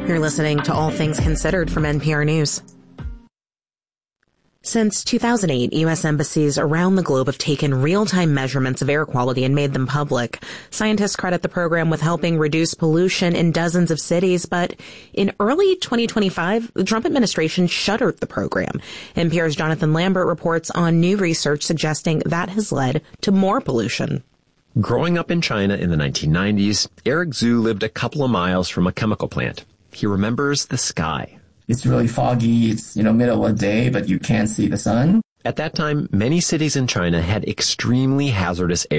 You're listening to All Things Considered from NPR News. Since 2008, U.S. embassies around the globe have taken real-time measurements of air quality and made them public. Scientists credit the program with helping reduce pollution in dozens of cities, but in early 2025, the Trump administration shuttered the program. NPR's Jonathan Lambert reports on new research suggesting that has led to more pollution. Growing up in China in the 1990s, Eric Zhu lived a couple of miles from a chemical plant. He remembers the sky. It's really foggy. It's, middle of the day, but you can't see the sun. At that time, many cities in China had extremely hazardous air.